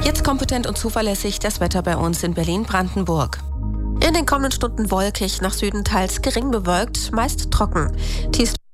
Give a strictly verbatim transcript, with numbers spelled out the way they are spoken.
Jetzt kompetent und zuverlässig das Wetter bei uns in Berlin-Brandenburg. In den kommenden Stunden wolkig, nach Süden teils gering bewölkt, meist trocken. Tiefst